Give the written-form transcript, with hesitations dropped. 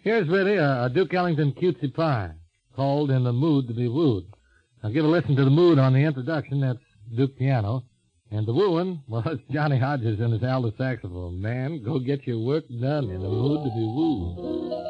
Here's really a Duke Ellington cutesy pie called In the Mood to Be Wooed. Now give a listen to the mood on the introduction. That's Duke piano. And the wooing, well, it's Johnny Hodges and his alto saxophone. Man, go get your work done in the mood to be wooed.